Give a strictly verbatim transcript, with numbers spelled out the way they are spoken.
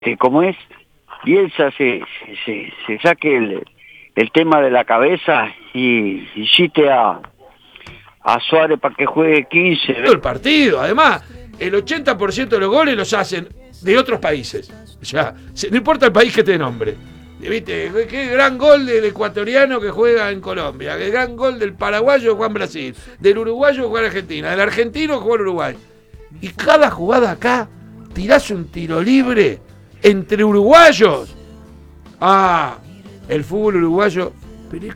que como es, Bielsa se, se, se, se saque el, el tema de la cabeza y, y cite a, a Suárez para que juegue quince. Todo el partido, además, el ochenta por ciento de los goles los hacen de otros países. O sea, no importa el país que te nombre. ¿Viste? Qué gran gol del ecuatoriano que juega en Colombia, qué gran gol del paraguayo que juega en Brasil, del uruguayo que juega en Argentina, del argentino que juega en Uruguay. Y cada jugada acá, tirás un tiro libre entre uruguayos. Ah, el fútbol uruguayo